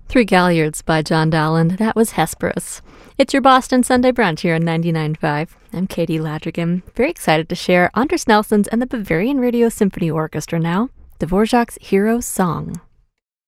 Three Galliards by John Dowland. That was Hesperus. It's your Boston Sunday brunch here on 99.5. I'm Katie Ladrigan. Very excited to share Anders Nelsons and the Bavarian Radio Symphony Orchestra now, Dvorak's Hero's Song.